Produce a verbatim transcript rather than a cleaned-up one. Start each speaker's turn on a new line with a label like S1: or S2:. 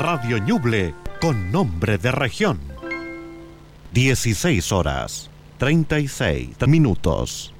S1: Radio Ñuble con nombre de región. dieciséis horas, treinta y seis minutos.